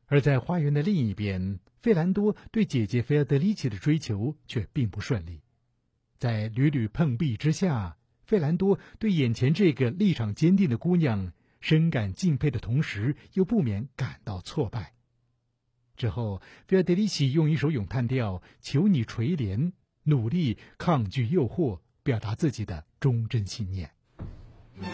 而在花园的另一边，费兰多对姐姐菲尔德里奇的追求却并不顺利。在屡屡碰壁之下，费兰多对眼前这个立场坚定的姑娘深感敬佩的同时，又不免感到挫败。之后，菲尔德里奇用一首咏叹调求你垂怜，努力抗拒诱惑，表达自己的忠贞信念。